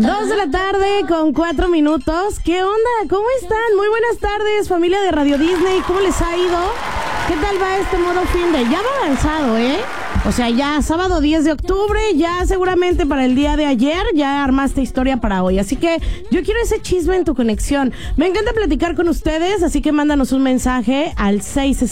2 de la tarde con 4 minutos. ¿Qué onda? ¿Cómo están? Muy buenas tardes, familia de Radio Disney. ¿Cómo les ha ido? ¿Qué tal va este modo fin de? Ya va avanzado, ¿eh? O sea, ya sábado 10 de octubre, ya seguramente para el día de ayer, ya armaste historia para hoy. Así que yo quiero ese chisme en tu conexión. Me encanta platicar con ustedes, así que mándanos un mensaje al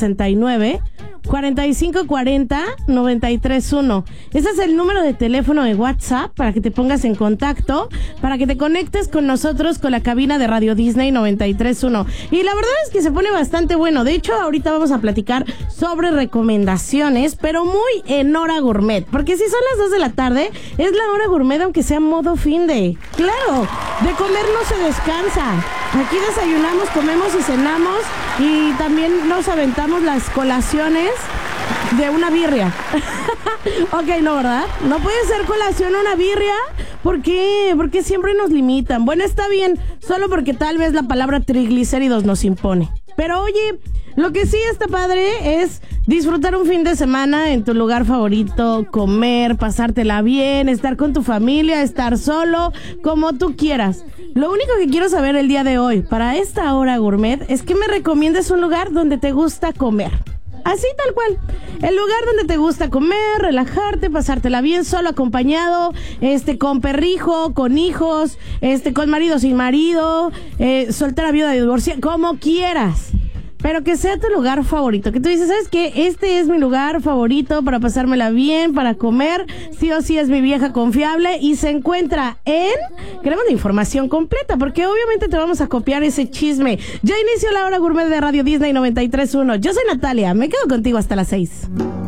669-4540-931. Ese es el número de teléfono de WhatsApp para que te pongas en contacto, para que te conectes con nosotros con la cabina de Radio Disney 93.1. Y la verdad es que se pone bastante bueno. De hecho, ahorita vamos a platicar sobre recomendaciones, pero muy en hora gourmet, porque si son las 2 de la tarde, es la hora gourmet aunque sea modo fin de. Claro, de comer no se descansa. Aquí desayunamos, comemos y cenamos, y también nos aventamos las colaciones de una birria. Ok, no, ¿verdad? No puede ser colación una birria. ¿Por qué? Porque siempre nos limitan. Bueno, está bien, solo porque tal vez la palabra triglicéridos nos impone. Pero oye, lo que sí está padre es disfrutar un fin de semana en tu lugar favorito, comer, pasártela bien, estar con tu familia, estar solo, como tú quieras. Lo único que quiero saber el día de hoy, para esta hora gourmet, es que me recomiendes un lugar donde te gusta comer. Así tal cual, el lugar donde te gusta comer, relajarte, pasártela bien, solo, acompañado, con perrijo, con hijos, con marido, sin marido, soltera, viuda, divorciada, como quieras. Pero que sea tu lugar favorito, que tú dices, ¿sabes qué? Este es mi lugar favorito para pasármela bien, para comer, sí o sí es mi vieja confiable, y se encuentra en... Queremos la información completa, porque obviamente te vamos a copiar ese chisme. Ya inició la hora gourmet de Radio Disney 93.1. Yo soy Natalia, me quedo contigo hasta las 6.